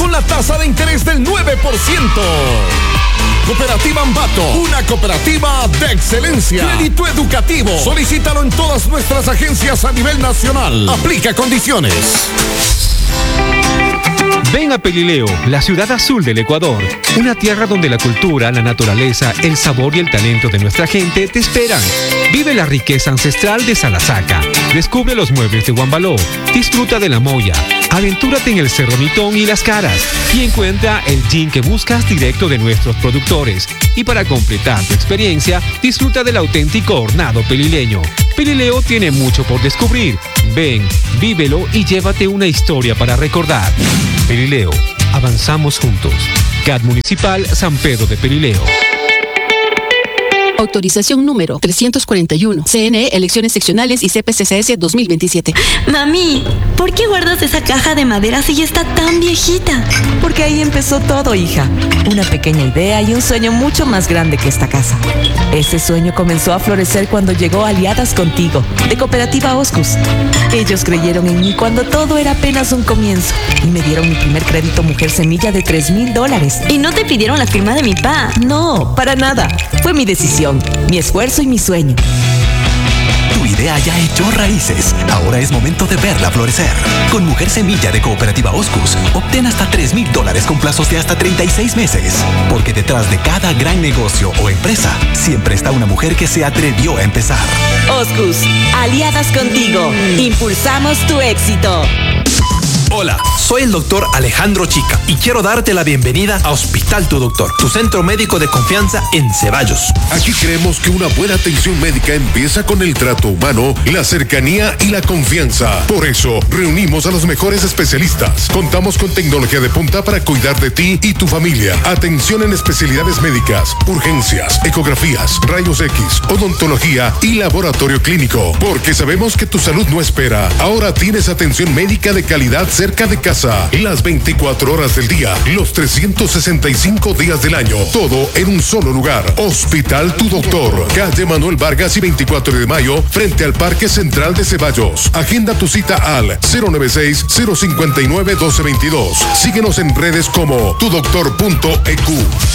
con la tasa de interés del 9%. Cooperativa Ambato, una cooperativa de excelencia. Crédito educativo. Solicítalo en todas nuestras agencias a nivel nacional. Aplica condiciones. Ven a Pelileo, la ciudad azul del Ecuador. Una tierra donde la cultura, la naturaleza, el sabor y el talento de nuestra gente te esperan. Vive la riqueza ancestral de Salasaca. Descubre los muebles de Huambaló. Disfruta de la Moya. Aventúrate en el Cerro Nitón y Las Caras. Y encuentra el gin que buscas directo de nuestros productores. Y para completar tu experiencia, disfruta del auténtico hornado pelileño. Pelileo tiene mucho por descubrir. Ven, vívelo y llévate una historia para recordar. Pelileo, avanzamos juntos. CAD Municipal San Pedro de Pelileo. Autorización número 341. CNE, elecciones seccionales y CPCCS 2027. Mami, ¿por qué guardas esa caja de madera si ya está tan viejita? Porque ahí empezó todo, hija. Una pequeña idea y un sueño mucho más grande que esta casa. Ese sueño comenzó a florecer cuando llegó Aliadas Contigo, de Cooperativa Oscus. Ellos creyeron en mí cuando todo era apenas un comienzo y me dieron mi primer crédito Mujer Semilla de $3,000. ¿Y no te pidieron la firma de mi pa? No, para nada. Fue mi decisión, mi esfuerzo y mi sueño. Tu idea ya echó raíces. Ahora es momento de verla florecer. Con Mujer Semilla de Cooperativa Oscus, obtén hasta $3,000 con plazos de hasta 36 meses. Porque detrás de cada gran negocio o empresa, siempre está una mujer que se atrevió a empezar. Oscus, Aliadas Contigo. Impulsamos tu éxito. Hola, soy el doctor Alejandro Chica y quiero darte la bienvenida a Hospital Tu Doctor, tu centro médico de confianza en Ceballos. Aquí creemos que una buena atención médica empieza con el trato humano, la cercanía y la confianza. Por eso, reunimos a los mejores especialistas. Contamos con tecnología de punta para cuidar de ti y tu familia. Atención en especialidades médicas, urgencias, ecografías, rayos X, odontología y laboratorio clínico. Porque sabemos que tu salud no espera. Ahora tienes atención médica de calidad cerca de casa, las 24 horas del día, los 365 días del año, todo en un solo lugar. Hospital Tu Doctor, calle Manuel Vargas y 24 de mayo, frente al Parque Central de Ceballos. Agenda tu cita al 096-059-1222. Síguenos en redes como tudoctor.eq.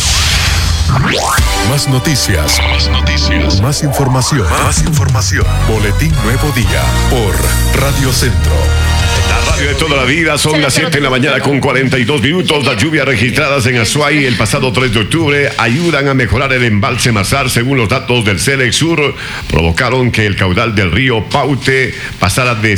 Más noticias. Más información. Boletín Nuevo Día por Radio Centro. La radio de toda la vida, son las 7 de la mañana con 42 minutos. Las lluvias registradas en Azuay el pasado 3 de octubre ayudan a mejorar el embalse Mazar. Según los datos del CELEC Sur, provocaron que el caudal del río Paute pasara de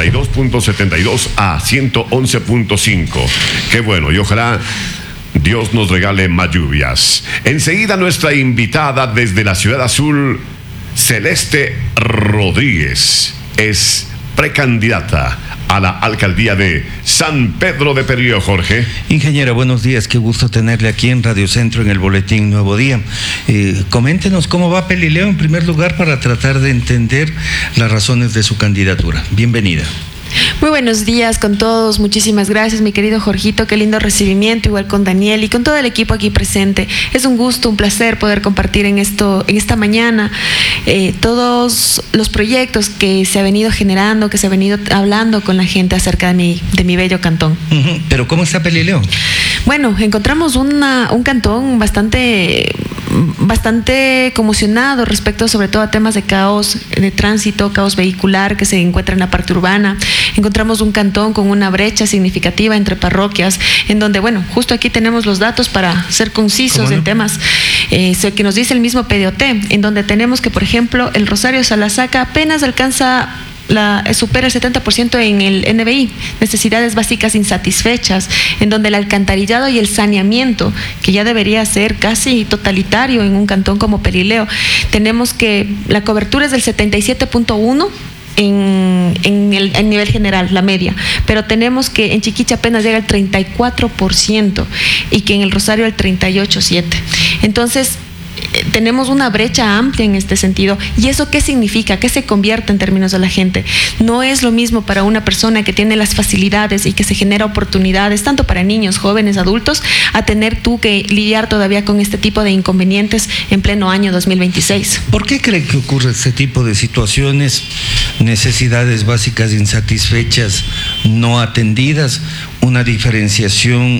72.72 a 111.5. Qué bueno, y ojalá Dios nos regale más lluvias. Enseguida nuestra invitada desde la Ciudad Azul, Celeste Rodríguez, es precandidata a la alcaldía de San Pedro de Pelileo. Jorge. Ingeniera, buenos días, qué gusto tenerle aquí en Radio Centro en el Boletín Nuevo Día. Coméntenos cómo va Pelileo en primer lugar para tratar de entender las razones de su candidatura. Bienvenida. Muy buenos días con todos, muchísimas gracias mi querido Jorgito, qué lindo recibimiento, igual con Daniel y con todo el equipo aquí presente. Es un gusto, un placer poder compartir en esta mañana todos los proyectos que se ha venido generando, que se ha venido hablando con la gente acerca de mi bello cantón. ¿Pero cómo está Pelileo? Bueno, encontramos un cantón bastante conmocionado respecto sobre todo a temas de caos de tránsito, caos vehicular que se encuentra en la parte urbana. Encontramos un cantón con una brecha significativa entre parroquias, en donde, bueno, justo aquí tenemos los datos para ser concisos en temas que nos dice el mismo PDOT, en donde tenemos que, por ejemplo, el Rosario Salasaca apenas supera el 70% en el NBI, necesidades básicas insatisfechas, en donde el alcantarillado y el saneamiento, que ya debería ser casi totalitario en un cantón como Pelileo, tenemos que la cobertura es del 77.1%, en nivel general, la media, pero tenemos que en Chiquicha apenas llega al 34% y que en el Rosario al 38.7%. Entonces, tenemos una brecha amplia en este sentido. ¿Y eso qué significa? ¿Qué se convierte en términos de la gente? No es lo mismo para una persona que tiene las facilidades y que se genera oportunidades, tanto para niños, jóvenes, adultos, a tener tú que lidiar todavía con este tipo de inconvenientes en pleno año 2026. ¿Por qué cree que ocurre este tipo de situaciones? Necesidades básicas insatisfechas, no atendidas, una diferenciación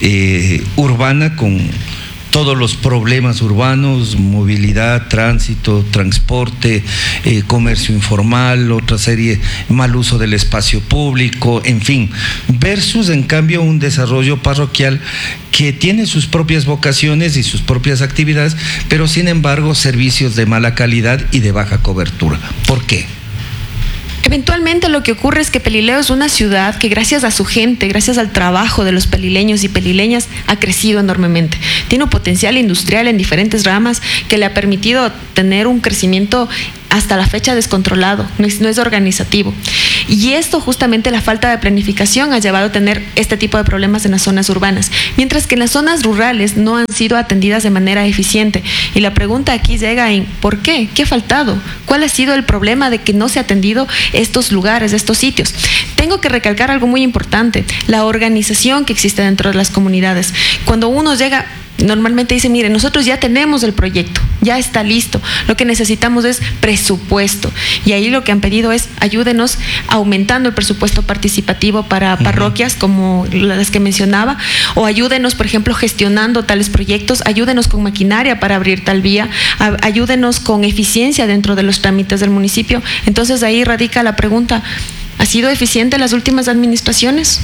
urbana con todos los problemas urbanos, movilidad, tránsito, transporte, comercio informal, otra serie, mal uso del espacio público, en fin, versus en cambio un desarrollo parroquial que tiene sus propias vocaciones y sus propias actividades, pero sin embargo servicios de mala calidad y de baja cobertura. ¿Por qué? Eventualmente lo que ocurre es que Pelileo es una ciudad que gracias a su gente, gracias al trabajo de los pelileños y pelileñas, ha crecido enormemente. Tiene un potencial industrial en diferentes ramas que le ha permitido tener un crecimiento hasta la fecha descontrolado, no es organizativo. Y esto, justamente la falta de planificación, ha llevado a tener este tipo de problemas en las zonas urbanas, mientras que en las zonas rurales no han sido atendidas de manera eficiente. Y la pregunta aquí llega en ¿por qué? ¿Qué ha faltado? ¿Cuál ha sido el problema de que no se ha atendido estos lugares, estos sitios? Tengo que recalcar algo muy importante, la organización que existe dentro de las comunidades. Cuando uno llega, normalmente dice, mire, nosotros ya tenemos el proyecto, ya está listo, lo que necesitamos es presupuesto, y ahí lo que han pedido es ayúdenos aumentando el presupuesto participativo para parroquias como las que mencionaba, o ayúdenos, por ejemplo, gestionando tales proyectos, ayúdenos con maquinaria para abrir tal vía, ayúdenos con eficiencia dentro de los trámites del municipio. Entonces ahí radica la pregunta, ¿ha sido eficiente las últimas administraciones?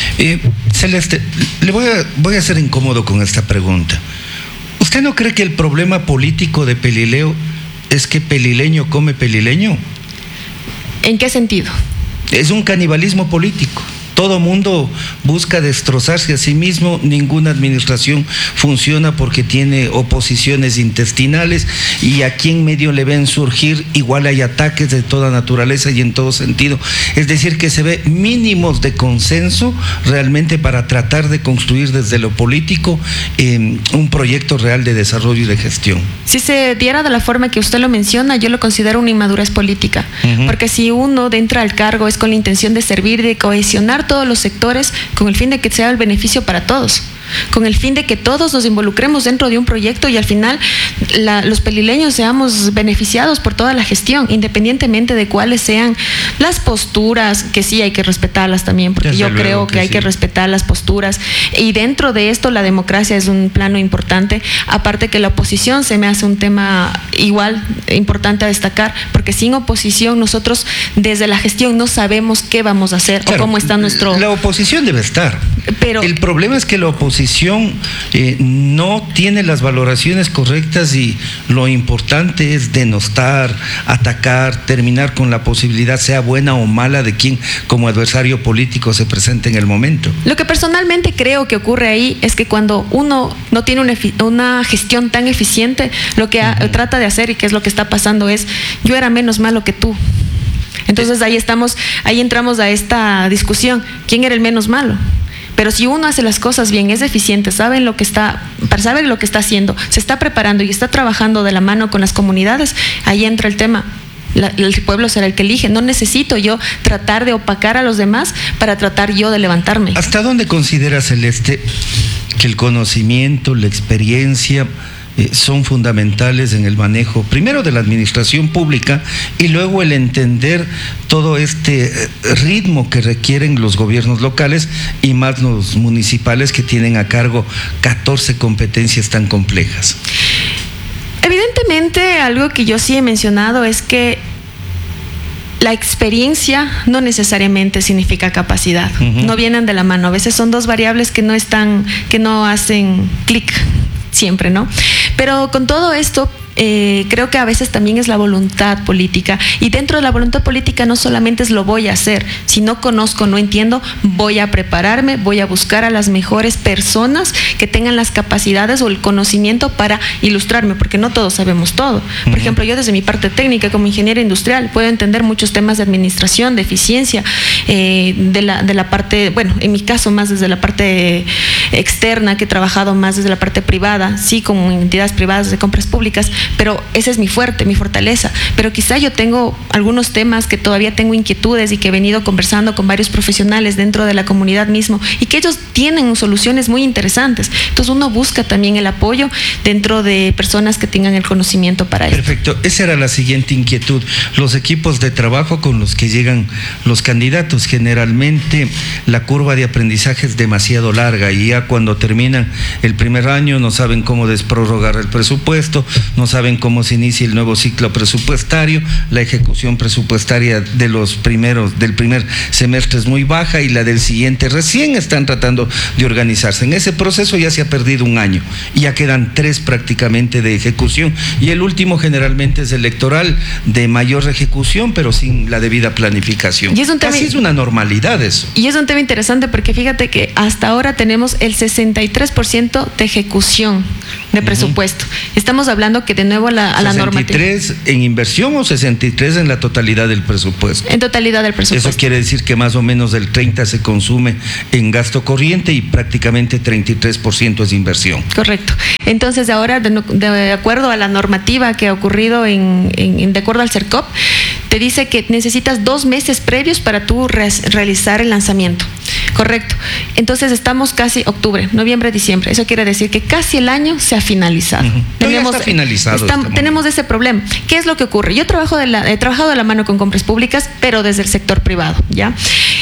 Celeste, le voy a ser incómodo con esta pregunta. ¿Usted no cree que el problema político de Pelileo es que pelileño come pelileño? ¿En qué sentido? Es un canibalismo político. Todo mundo busca destrozarse a sí mismo, ninguna administración funciona porque tiene oposiciones intestinales, y aquí en medio le ven surgir, igual hay ataques de toda naturaleza y en todo sentido. Es decir, que se ve mínimos de consenso realmente para tratar de construir desde lo político un proyecto real de desarrollo y de gestión. Si se diera de la forma que usted lo menciona, yo lo considero una inmadurez política, porque si uno entra al cargo es con la intención de servir, de cohesionar todos los sectores con el fin de que sea el beneficio para todos, con el fin de que todos nos involucremos dentro de un proyecto y al final los pelileños seamos beneficiados por toda la gestión, independientemente de cuáles sean las posturas, que sí hay que respetarlas también, porque yo creo que hay que respetar las posturas, y dentro de esto la democracia es un plano importante, aparte que la oposición se me hace un tema igual importante a destacar, porque sin oposición nosotros desde la gestión no sabemos qué vamos a hacer, claro, o cómo está nuestro... La oposición debe estar, pero el problema es que la oposición no tiene las valoraciones correctas, y lo importante es denostar, atacar, terminar con la posibilidad, sea buena o mala, de quien como adversario político se presente en el momento. Lo que personalmente creo que ocurre ahí es que cuando uno no tiene una gestión tan eficiente, lo que trata de hacer, y que es lo que está pasando, es yo era menos malo que tú. Entonces ahí entramos a esta discusión, ¿quién era el menos malo? Pero si uno hace las cosas bien, es eficiente, sabe lo que está haciendo, se está preparando y está trabajando de la mano con las comunidades, ahí entra el tema. El pueblo será el que elige. No necesito yo tratar de opacar a los demás para tratar yo de levantarme. ¿Hasta dónde considera, Celeste, que el conocimiento, la experiencia son fundamentales en el manejo, primero de la administración pública, y luego el entender todo este ritmo que requieren los gobiernos locales y más los municipales, que tienen a cargo 14 competencias tan complejas? Evidentemente, algo que yo sí he mencionado es que la experiencia no necesariamente significa capacidad, no vienen de la mano, a veces son dos variables que no hacen clic siempre, ¿no? Pero con todo esto, creo que a veces también es la voluntad política, y dentro de la voluntad política no solamente es lo voy a hacer, si no conozco, no entiendo, voy a prepararme, voy a buscar a las mejores personas que tengan las capacidades o el conocimiento para ilustrarme, porque no todos sabemos todo. Por ejemplo, yo desde mi parte técnica como ingeniera industrial puedo entender muchos temas de administración, de eficiencia, de la parte, bueno, en mi caso más desde la parte externa, que he trabajado más desde la parte privada, sí, con entidades privadas de compras públicas, pero ese es mi fuerte, mi fortaleza. Pero quizá yo tengo algunos temas que todavía tengo inquietudes y que he venido conversando con varios profesionales dentro de la comunidad mismo y que ellos tienen soluciones muy interesantes. Entonces uno busca también el apoyo dentro de personas que tengan el conocimiento para eso. Perfecto, esa era la siguiente inquietud. Los equipos de trabajo con los que llegan los candidatos, generalmente la curva de aprendizaje es demasiado larga y ya cuando terminan el primer año no saben cómo desprorrogar el presupuesto, no saben cómo se inicia el nuevo ciclo presupuestario, la ejecución presupuestaria del primer semestre es muy baja y la del siguiente recién están tratando de organizarse. En ese proceso ya se ha perdido un año y ya quedan 3 prácticamente de ejecución y el último generalmente es electoral de mayor ejecución pero sin la debida planificación. Y es un tema, casi es una normalidad eso. Y es un tema interesante porque fíjate que hasta ahora tenemos el 63% de ejecución de presupuesto. Estamos hablando que de nuevo a la normativa. ¿63 en inversión o 63 en la totalidad del presupuesto? En totalidad del presupuesto. Eso quiere decir que más o menos del 30% se consume en gasto corriente y prácticamente 33% es inversión. Correcto. Entonces ahora, de acuerdo a la normativa que ha ocurrido de acuerdo al CERCOP, te dice que necesitas 2 meses previos para tú realizar el lanzamiento. Correcto. Entonces estamos casi octubre, noviembre, diciembre. Eso quiere decir que casi el año se ha finalizado. Está finalizado. Tenemos ese problema. ¿Qué es lo que ocurre? Yo he trabajado de la mano con compras públicas, pero desde el sector privado, ¿ya?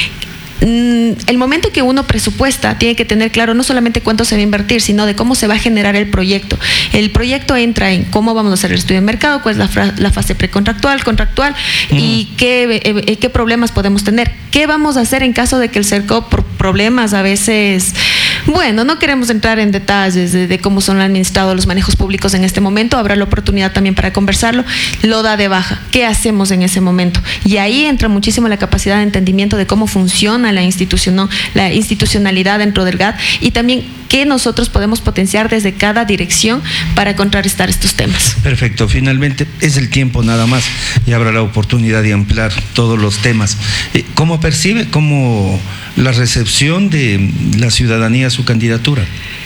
El momento que uno presupuesta tiene que tener claro no solamente cuánto se va a invertir, sino de cómo se va a generar el proyecto. El proyecto entra en cómo vamos a hacer el estudio de mercado, cuál es la fase precontractual, contractual y qué problemas podemos tener. ¿Qué vamos a hacer en caso de que el CERCOP por problemas a veces... Bueno, no queremos entrar en detalles de cómo son administrados los manejos públicos en este momento, habrá la oportunidad también para conversarlo, lo da de baja. ¿Qué hacemos en ese momento? Y ahí entra muchísimo la capacidad de entendimiento de cómo funciona la institucionalidad dentro del GAT y también qué nosotros podemos potenciar desde cada dirección para contrarrestar estos temas. Perfecto, finalmente es el tiempo nada más y habrá la oportunidad de ampliar todos los temas. ¿Cómo percibe la recepción de la ciudadanía a su candidatura?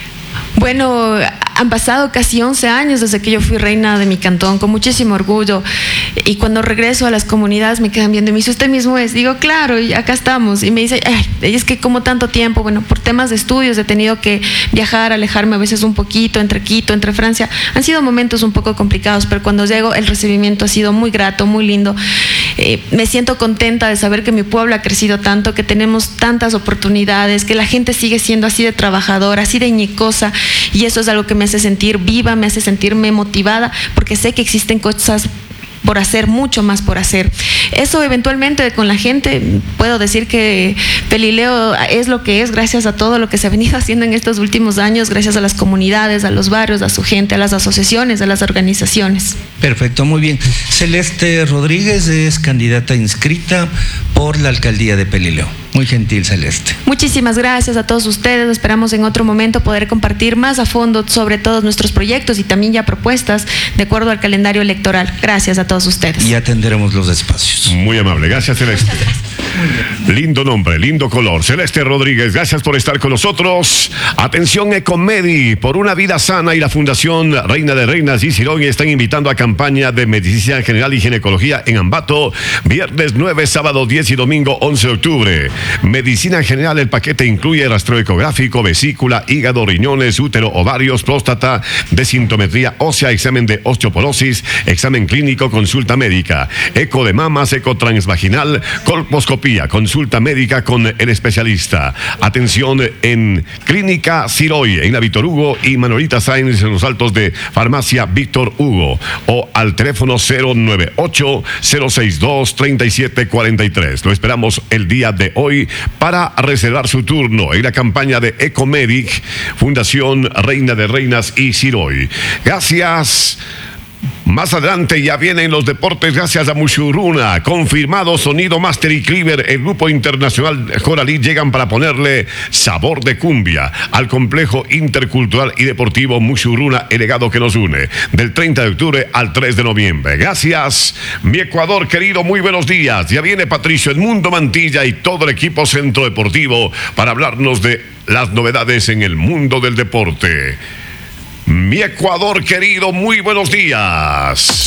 Bueno, han pasado casi 11 años desde que yo fui reina de mi cantón, con muchísimo orgullo. Y cuando regreso a las comunidades me quedan viendo y me dice, ¿usted mismo es? Digo, claro, y acá estamos. Y me dice, ay, es que como tanto tiempo, bueno, por temas de estudios he tenido que viajar, alejarme a veces un poquito entre Quito, entre Francia. Han sido momentos un poco complicados, pero cuando llego el recibimiento ha sido muy grato, muy lindo. Me siento contenta de saber que mi pueblo ha crecido tanto, que tenemos tantas oportunidades, que la gente sigue siendo así de trabajadora, así de ñicosa, y eso es algo que me hace sentir viva, me hace sentirme motivada, porque sé que existen cosas por hacer, mucho más por hacer. Eso eventualmente con la gente, puedo decir que Pelileo es lo que es gracias a todo lo que se ha venido haciendo en estos últimos años, gracias a las comunidades, a los barrios, a su gente, a las asociaciones, a las organizaciones. Perfecto, muy bien. Celeste Rodríguez es candidata inscrita por la alcaldía de Pelileo. Muy gentil, Celeste. Muchísimas gracias a todos ustedes. Esperamos en otro momento poder compartir más a fondo sobre todos nuestros proyectos y también ya propuestas de acuerdo al calendario electoral. Gracias a todos ustedes. Y atenderemos los espacios. Muy amable. Gracias, Celeste. Lindo nombre, lindo color. Celeste Rodríguez, gracias por estar con nosotros. Atención, Ecomedi, por una vida sana y la Fundación Reina de Reinas y Siroy están invitando a campaña de medicina general y ginecología en Ambato, viernes 9, sábado 10 y domingo 11 de octubre. Medicina general, el paquete incluye rastreo ecográfico, vesícula, hígado, riñones, útero, ovarios, próstata, desintometría ósea, examen de osteoporosis, examen clínico, consulta médica, eco de mamas, eco transvaginal, colposcopía, consulta médica con el especialista. Atención en Clínica Siroy, en la Víctor Hugo y Manolita Sáenz en los Altos de Farmacia Víctor Hugo, o al teléfono 098-062-3743. Lo esperamos el día de hoy para reservar su turno en la campaña de Ecomedic, Fundación Reina de Reinas y Siroy. Gracias. Más adelante ya vienen los deportes gracias a Mushuruna. Confirmado Sonido Master y Cleaver, el grupo internacional Joralí llegan para ponerle sabor de cumbia al complejo intercultural y deportivo Mushuruna, el legado que nos une, del 30 de octubre al 3 de noviembre. Gracias, mi Ecuador querido, muy buenos días. Ya viene Patricio Edmundo Mantilla y todo el equipo Centro Deportivo para hablarnos de las novedades en el mundo del deporte. Mi Ecuador querido, muy buenos días.